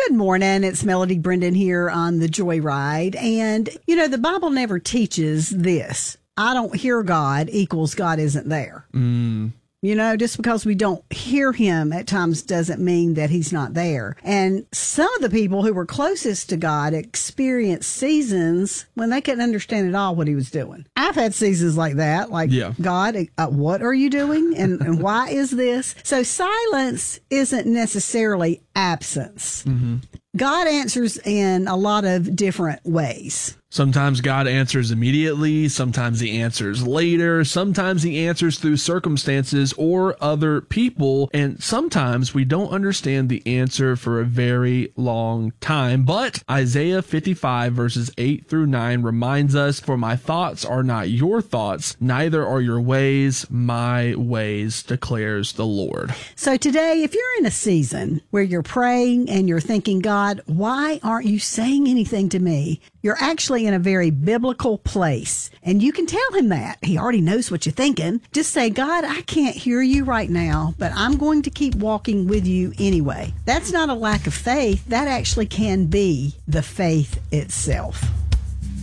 Good morning. It's Melody Brendan here on the Joyride. And, the Bible never teaches this. I don't hear God equals God isn't there. Just because we don't hear him at times doesn't mean that he's not there. And some of the people who were closest to God experienced seasons when they couldn't understand at all what he was doing. I've had seasons like that, God, what are you doing? And why is this? So silence isn't necessarily absence. Mm-hmm. God answers in a lot of different ways. Sometimes God answers immediately, sometimes he answers later, sometimes he answers through circumstances or other people, and sometimes we don't understand the answer for a very long time. But Isaiah 55 verses 8 through 9 reminds us, "For my thoughts are not your thoughts, neither are your ways my ways, declares the Lord." So today, if you're in a season where you're praying and you're thinking, God, why aren't you saying anything to me? You're actually in a very biblical place, and you can tell him that. He already knows what you're thinking. Just say, God, I can't hear you right now, but I'm going to keep walking with you anyway. That's not a lack of faith. That actually can be the faith itself.